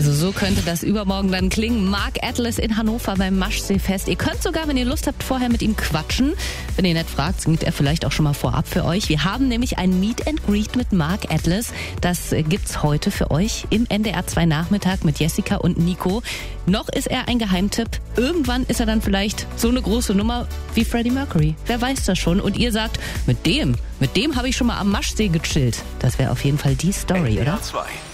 Also so könnte das übermorgen dann klingen. Mark Atlas in Hannover beim Maschseefest. Ihr könnt sogar, wenn ihr Lust habt, vorher mit ihm quatschen. Wenn ihr nicht fragt, singt er vielleicht auch schon mal vorab für euch. Wir haben nämlich ein Meet and Greet mit Mark Atlas. Das gibt's heute für euch im NDR 2 Nachmittag mit Jessica und Nico. Noch ist er ein Geheimtipp. Irgendwann ist er dann vielleicht so eine große Nummer wie Freddie Mercury. Wer weiß das schon? Und ihr sagt, mit dem habe ich schon mal am Maschsee gechillt. Das wäre auf jeden Fall die Story, NDR oder? 2.